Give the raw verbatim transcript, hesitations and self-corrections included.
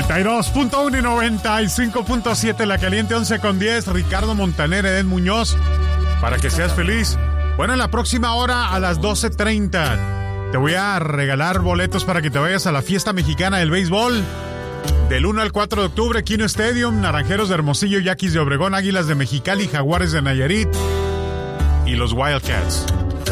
noventa y dos punto uno y noventa y cinco punto siete La Caliente, once con diez. Ricardo Montaner, Eden Muñoz, para que seas feliz. Bueno, en la próxima hora a las doce treinta te voy a regalar boletos para que te vayas a la fiesta mexicana del béisbol. Del uno al cuatro de octubre, Kino Stadium, Naranjeros de Hermosillo, Yaquis de Obregón, Águilas de Mexicali, Jaguares de Nayarit y los Wildcats.